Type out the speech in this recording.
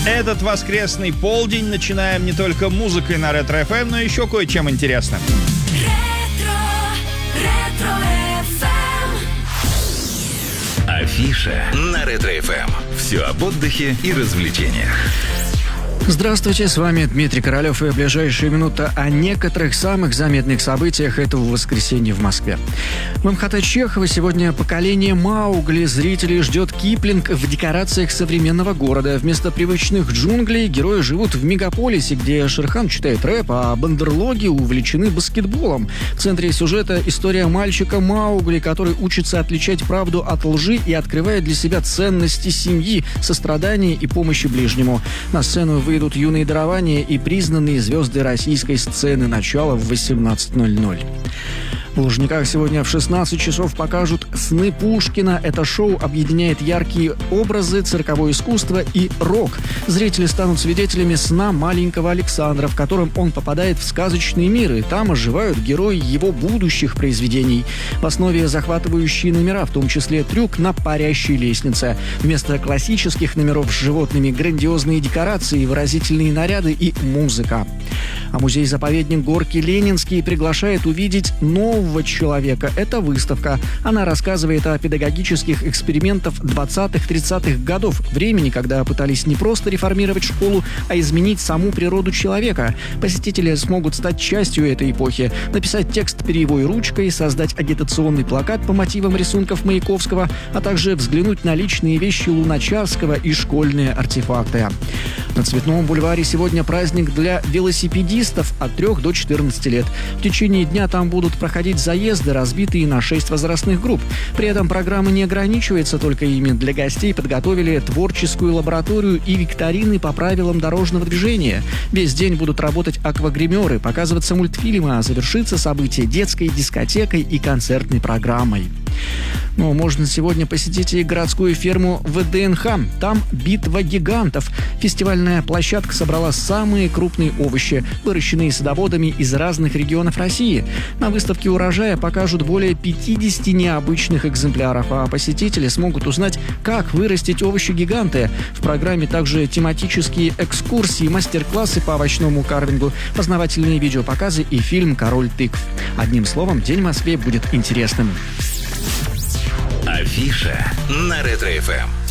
Этот воскресный полдень начинаем не только музыкой на Ретро-ФМ, но еще кое-чем интересным. Афиша на Ретро-ФМ. Все об отдыхе и развлечениях. Здравствуйте, с вами Дмитрий Королёв, и ближайшая минута о некоторых самых заметных событиях этого воскресенья в Москве. В МХТ Чехова сегодня поколение Маугли. Зрителей ждет Киплинг в декорациях современного города. Вместо привычных джунглей герои живут в мегаполисе, где Шерхан читает рэп, а бандерлоги увлечены баскетболом. В центре сюжета история мальчика Маугли, который учится отличать правду от лжи и открывает для себя ценности семьи, сострадания и помощи ближнему. На сцену выйдут юные дарования и признанные звезды российской сцены. Начало в 18:00. В Лужниках сегодня в 16 часов покажут «Сны Пушкина». Это шоу объединяет яркие образы, цирковое искусство и рок. Зрители станут свидетелями сна маленького Александра, в котором он попадает в сказочный мир, и там оживают герои его будущих произведений. В основе захватывающие номера, в том числе трюк на парящей лестнице. Вместо классических номеров с животными грандиозные декорации, выразительные наряды и музыка. А музей-заповедник Горки Ленинский приглашает увидеть нового человека. Это выставка. Она рассказывает о педагогических экспериментах 20-30-х годов. Времени, когда пытались не просто реформировать школу, а изменить саму природу человека. Посетители смогут стать частью этой эпохи, написать текст перьевой ручкой, создать агитационный плакат по мотивам рисунков Маяковского, а также взглянуть на личные вещи Луначарского и школьные артефакты. На Цветном бульваре сегодня праздник для велосипедистов от 3 до 14 лет. В течение дня там будут проходить заезды, разбитые на 6 возрастных групп. При этом программа не ограничивается только ими. Для гостей подготовили творческую лабораторию и викторины по правилам дорожного движения. Весь день будут работать аквагримеры, показываться мультфильмы, а завершится событие детской дискотекой и концертной программой. Но можно сегодня посетить и городскую ферму ВДНХ. Там битва гигантов. Фестивальная площадка собрала самые крупные овощи, выращенные садоводами из разных регионов России. На выставке урожая покажут более 50 необычных экземпляров, а посетители смогут узнать, как вырастить овощи-гиганты. В программе также тематические экскурсии, мастер-классы по овощному карвингу, познавательные видеопоказы и фильм «Король тыкв». Одним словом, день в Москве будет интересным. Афиша на Ретро-ФМ.